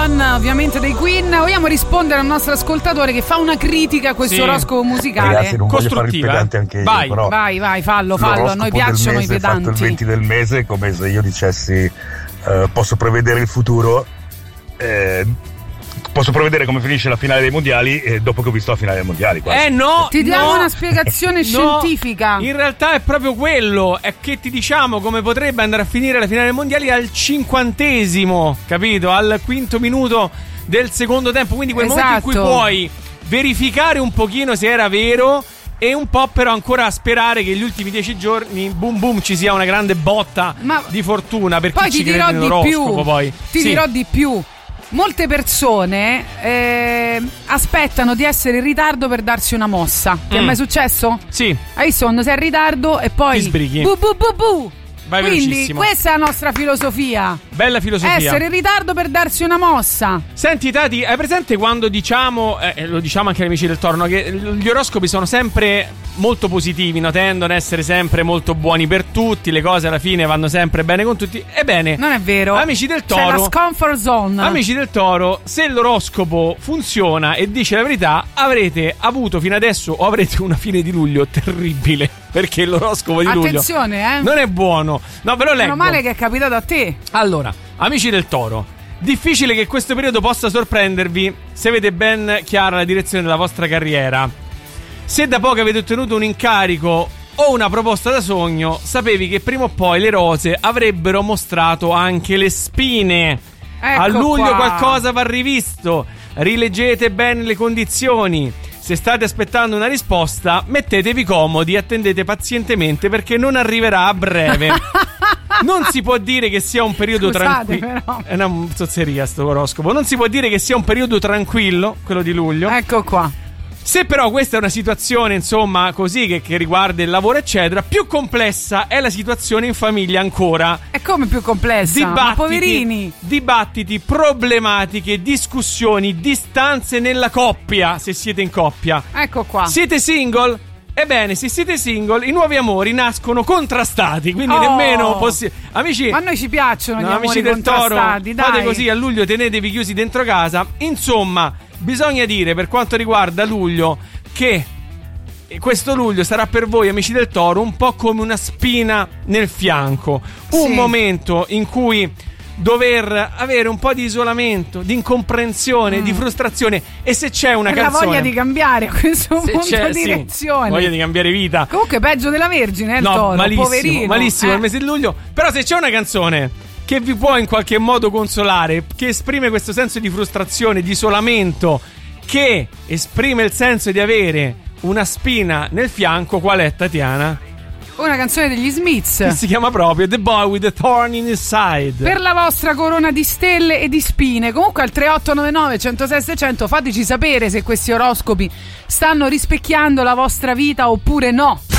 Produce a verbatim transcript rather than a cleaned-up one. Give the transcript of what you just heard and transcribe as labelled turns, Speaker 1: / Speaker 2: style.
Speaker 1: On, ovviamente dei Queen. Vogliamo rispondere al nostro ascoltatore che fa una critica a questo
Speaker 2: sì.
Speaker 1: oroscopo musicale.
Speaker 3: Ragazzi, non voglio fare il pedante anche io,
Speaker 2: vai.
Speaker 3: però
Speaker 1: vai, vai, fallo, fallo. A noi piacciono i pedanti.
Speaker 3: Fatto il venti del mese è come se io dicessi uh, posso prevedere il futuro, eh, posso prevedere come finisce la finale dei mondiali eh, dopo che ho visto la finale dei mondiali. Quasi.
Speaker 2: Eh no,
Speaker 1: ti diamo
Speaker 2: no,
Speaker 1: una spiegazione
Speaker 2: no,
Speaker 1: scientifica.
Speaker 2: In realtà è proprio quello, è che ti diciamo come potrebbe andare a finire la finale dei mondiali al cinquantesimo, capito? Al quinto minuto del secondo tempo, quindi quel
Speaker 1: esatto.
Speaker 2: momento in cui puoi verificare un pochino se era vero e un po' però ancora sperare che gli ultimi dieci giorni boom boom ci sia una grande botta
Speaker 1: Ma
Speaker 2: di fortuna per
Speaker 1: poi
Speaker 2: chi
Speaker 1: ti
Speaker 2: ci
Speaker 1: dirò
Speaker 2: crede
Speaker 1: di
Speaker 2: nell'oroscopo.
Speaker 1: più.
Speaker 2: Poi
Speaker 1: Ti
Speaker 2: sì.
Speaker 1: dirò di più. Molte persone eh, aspettano di essere in ritardo per darsi una mossa. Ti
Speaker 2: Mm.
Speaker 1: è mai successo?
Speaker 2: Sì.
Speaker 1: Hai visto quando sei in ritardo e poi
Speaker 2: Ti sbrighi.
Speaker 1: bu bu bu bu.
Speaker 2: Vai
Speaker 1: Quindi
Speaker 2: velocissimo.
Speaker 1: questa è la nostra filosofia.
Speaker 2: Bella filosofia.
Speaker 1: Essere in ritardo per darsi una mossa.
Speaker 2: Senti Tati, hai presente quando diciamo, eh, lo diciamo anche agli amici del Toro, no? Che gli oroscopi sono sempre molto positivi, no? Tendono ad essere sempre molto buoni per tutti, le cose alla fine vanno sempre bene con tutti. Ebbene,
Speaker 1: Non è vero.
Speaker 2: amici del
Speaker 1: C'è la
Speaker 2: Toro,
Speaker 1: comfort zone.
Speaker 2: amici del Toro, se l'oroscopo funziona e dice la verità, avrete avuto fino adesso o avrete una fine di luglio terribile, perché l'oroscopo di luglio
Speaker 1: Attenzione, eh.
Speaker 2: non è buono. No, ve lo leggo.
Speaker 1: Meno male che è capitato a te.
Speaker 2: Allora, amici del Toro, difficile che questo periodo possa sorprendervi se avete ben chiara la direzione della vostra carriera. Se da poco avete ottenuto un incarico o una proposta da sogno, sapevi che prima o poi le rose avrebbero mostrato anche le spine.
Speaker 1: Ecco
Speaker 2: a luglio
Speaker 1: qua.
Speaker 2: qualcosa va rivisto. Rileggete bene le condizioni. Se state aspettando una risposta, mettetevi comodi e attendete pazientemente perché non arriverà a breve. Non si può dire che sia un periodo
Speaker 1: Scusate,
Speaker 2: tranquillo.
Speaker 1: però.
Speaker 2: È una zozzeria sto oroscopo. Non si può dire che sia un periodo tranquillo, quello di luglio.
Speaker 1: Ecco qua.
Speaker 2: Se però questa è una situazione, insomma, così che, che riguarda il lavoro, eccetera, più complessa è la situazione in famiglia ancora.
Speaker 1: È come più complessa.
Speaker 2: Dibattiti,
Speaker 1: Ma poverini.
Speaker 2: dibattiti, problematiche, discussioni, distanze nella coppia, se siete in coppia.
Speaker 1: Ecco qua.
Speaker 2: Siete single? Ebbene, se siete single, i nuovi amori nascono contrastati, quindi
Speaker 1: Oh.
Speaker 2: nemmeno possi- amici,
Speaker 1: Ma a noi ci piacciono
Speaker 2: no,
Speaker 1: gli
Speaker 2: amici
Speaker 1: amori
Speaker 2: del Toro,
Speaker 1: contrastati, dai.
Speaker 2: fate così a luglio, tenetevi chiusi dentro casa. Insomma, bisogna dire per quanto riguarda luglio che questo luglio sarà per voi, amici del Toro, un po' come una spina nel fianco, un
Speaker 1: Sì.
Speaker 2: momento in cui dover avere un po' di isolamento, di incomprensione,
Speaker 1: Mm.
Speaker 2: di frustrazione. E se c'è una
Speaker 1: E la
Speaker 2: canzone,
Speaker 1: voglia di cambiare a questo
Speaker 2: se
Speaker 1: punto
Speaker 2: c'è,
Speaker 1: di
Speaker 2: sì,
Speaker 1: direzione.
Speaker 2: voglia di cambiare vita.
Speaker 1: Comunque peggio della Vergine, eh, il
Speaker 2: No,
Speaker 1: Toro,
Speaker 2: malissimo,
Speaker 1: poverino.
Speaker 2: malissimo
Speaker 1: Eh.
Speaker 2: il mese di luglio. Però se c'è una canzone che vi può in qualche modo consolare, che esprime questo senso di frustrazione, di isolamento, che esprime il senso di avere una spina nel fianco, qual è, Tatiana?
Speaker 1: Una canzone degli Smiths.
Speaker 2: Che si chiama proprio The Boy with the Thorn in His Side.
Speaker 1: Per la vostra corona di stelle e di spine. Comunque al tre otto nove nove uno zero sei seicento fateci sapere se questi oroscopi stanno rispecchiando la vostra vita oppure no.